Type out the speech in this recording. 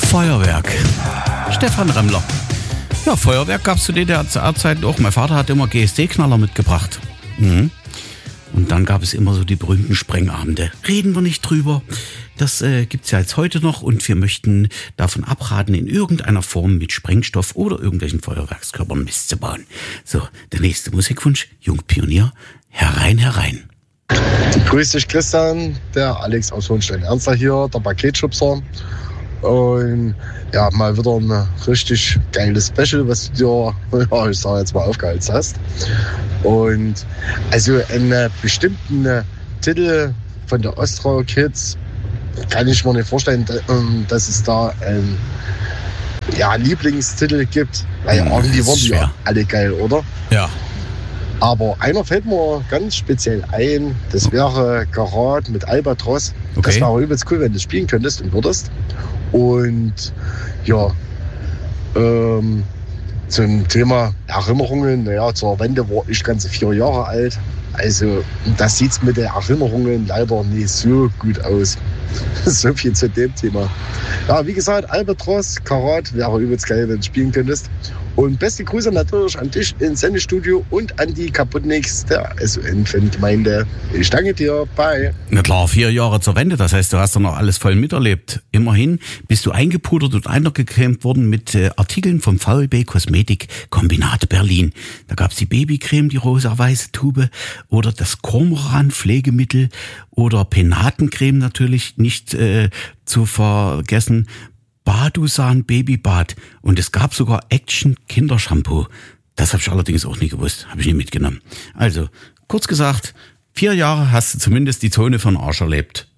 Feuerwerk. Stefan Remmler. Ja, Feuerwerk gab es zu DDR-Zeiten auch. Mein Vater hat immer GSD-Knaller mitgebracht. Und dann gab es immer so die berühmten Sprengabende. Reden wir nicht drüber. Das gibt's ja jetzt heute noch und wir möchten davon abraten, in irgendeiner Form mit Sprengstoff oder irgendwelchen Feuerwerkskörpern Mist zu bauen. So, der nächste Musikwunsch, Jungpionier, herein, herein. Grüß dich, Christian, der Alex aus Hohenstein-Ernstler hier, der Paketschubser. Und ja, mal wieder ein richtig geiles Special, was du dir, ja, ich sag jetzt mal, aufgeheizt hast. Und also einen bestimmten Titel von der Ostro Kids kann ich mir nicht vorstellen, dass es da einen Lieblingstitel gibt, weil irgendwie waren die ja alle geil, oder? Ja. Aber einer fällt mir ganz speziell ein, das wäre Karat mit Albatros. Okay. Das wäre übelst cool, wenn du spielen könntest und würdest. Und ja, zum Thema Erinnerungen, zur Wende war ich ganze 4 Jahre alt. Also das sieht mit den Erinnerungen leider nicht so gut aus. So viel zu dem Thema. Ja, wie gesagt, Albatros, Karat wäre übelst geil, wenn du spielen könntest. Und beste Grüße natürlich an dich ins Sendestudio und an die Kaputniks der SON-Fangemeinde. Ich danke dir, bye. Na klar, 4 Jahre zur Wende, das heißt, du hast doch noch alles voll miterlebt. Immerhin bist du eingepudert und eingecremt worden mit Artikeln vom VLB Kosmetik Kombinat Berlin. Da gab's die Babycreme, die rosa-weiße Tube oder das Cormoran Pflegemittel oder Penatencreme natürlich nicht zu vergessen. Badusan Babybad und es gab sogar Action Kindershampoo. Das habe ich allerdings auch nie gewusst, habe ich nie mitgenommen. Also, kurz gesagt, 4 Jahre hast du zumindest die Zone von Arsch erlebt.